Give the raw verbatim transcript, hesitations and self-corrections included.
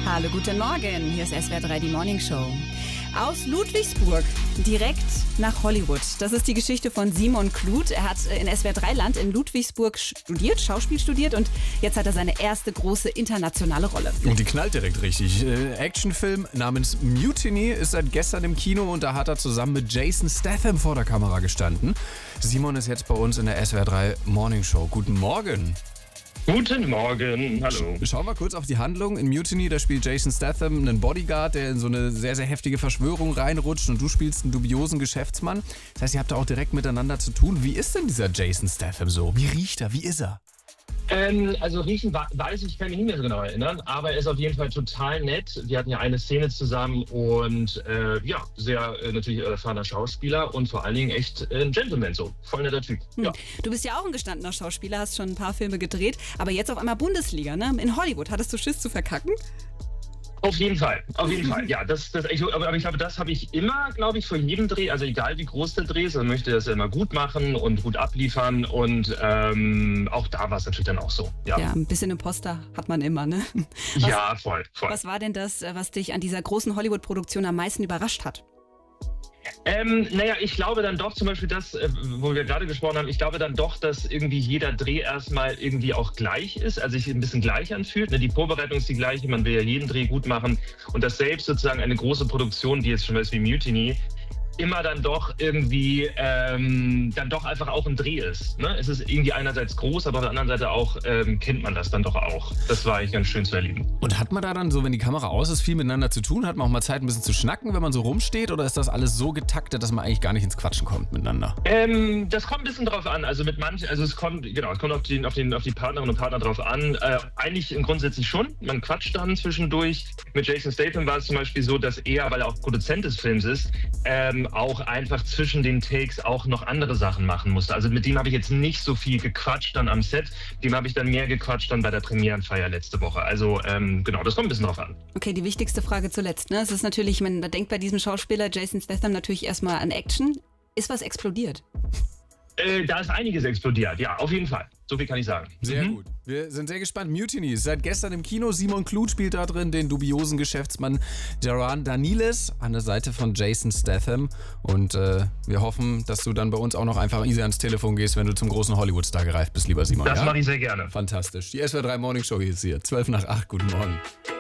Hallo, guten Morgen. Hier ist S W R drei, die Morning Show. Aus Ludwigsburg direkt nach Hollywood. Das ist die Geschichte von Simon Kluth. Er hat in S W R drei Land in Ludwigsburg studiert, Schauspiel studiert und jetzt hat er seine erste große internationale Rolle. Und die knallt direkt richtig. Äh, Actionfilm namens Mutiny ist seit gestern im Kino und da hat er zusammen mit Jason Statham vor der Kamera gestanden. Simon ist jetzt bei uns in der S W R drei Morning Show. Guten Morgen. Guten Morgen, hallo. Schauen wir kurz auf die Handlung. In Mutiny, da spielt Jason Statham einen Bodyguard, der in so eine sehr, sehr heftige Verschwörung reinrutscht und du spielst einen dubiosen Geschäftsmann. Das heißt, ihr habt da auch direkt miteinander zu tun. Wie ist denn dieser Jason Statham so? Wie riecht er? Wie ist er? Ähm, also riechen weiß ich, kann mich nicht mehr so genau erinnern, aber er ist auf jeden Fall total nett. Wir hatten ja eine Szene zusammen und äh, ja, sehr äh, natürlich erfahrener Schauspieler und vor allen Dingen echt äh, ein Gentleman, so voll netter Typ. Hm. Ja. Du bist ja auch ein gestandener Schauspieler, hast schon ein paar Filme gedreht, aber jetzt auf einmal Bundesliga, ne? In Hollywood. Hattest du Schiss zu verkacken? Auf jeden Fall, auf jeden Fall. Ja, das, das, ich, aber, aber ich glaube, das habe ich immer, glaube ich, vor jedem Dreh, also egal wie groß der Dreh ist, man möchte das ja immer gut machen und gut abliefern und ähm, auch da war es natürlich dann auch so. Ja, Ja, ein bisschen Imposter hat man immer, ne? Was, ja voll, voll. was war denn das, was dich an dieser großen Hollywood-Produktion am meisten überrascht hat? Ähm, naja, ich glaube dann doch zum Beispiel das, äh, wo wir gerade gesprochen haben, ich glaube dann doch, dass irgendwie jeder Dreh erstmal irgendwie auch gleich ist, also sich ein bisschen gleich anfühlt. Ne? Die Vorbereitung ist die gleiche, man will ja jeden Dreh gut machen und dass selbst sozusagen eine große Produktion, die jetzt schon mal ist wie Mutiny, immer dann doch irgendwie ähm, dann doch einfach auch ein Dreh ist. Ne? Es ist irgendwie einerseits groß, aber auf der anderen Seite auch ähm, kennt man das dann doch auch. Das war eigentlich ganz schön zu erleben. Und hat man da dann so, wenn die Kamera aus ist, viel miteinander zu tun? Hat man auch mal Zeit, ein bisschen zu schnacken, wenn man so rumsteht? Oder ist das alles so getaktet, dass man eigentlich gar nicht ins Quatschen kommt miteinander? Ähm, das kommt ein bisschen drauf an. Also mit manchen, also es kommt, genau, es kommt auf, den, auf, den, auf die Partnerinnen und Partner drauf an. Äh, eigentlich grundsätzlich schon. Man quatscht dann zwischendurch. Mit Jason Statham war es zum Beispiel so, dass er, weil er auch Produzent des Films ist, ähm, auch einfach zwischen den Takes auch noch andere Sachen machen musste. Also mit dem habe ich jetzt nicht so viel gequatscht dann am Set. Dem habe ich dann mehr gequatscht dann bei der Premierenfeier letzte Woche. Also ähm, genau, das kommt ein bisschen drauf an. Okay, die wichtigste Frage zuletzt, ne? Es ist natürlich, man denkt bei diesem Schauspieler Jason Statham natürlich erstmal an Action. Ist was explodiert? Äh, da ist einiges explodiert, ja, auf jeden Fall. So viel kann ich sagen. Sehr Mhm. gut. Wir sind sehr gespannt. Mutiny ist seit gestern im Kino. Simon Kluth spielt da drin den dubiosen Geschäftsmann Jaron Daniles an der Seite von Jason Statham. Und äh, wir hoffen, dass du dann bei uns auch noch einfach easy ans Telefon gehst, wenn du zum großen Hollywood-Star gereift bist, lieber Simon. Das ja? mache ich sehr gerne. Fantastisch. Die S W R drei Morning Show ist hier. zwölf nach acht. Guten Morgen.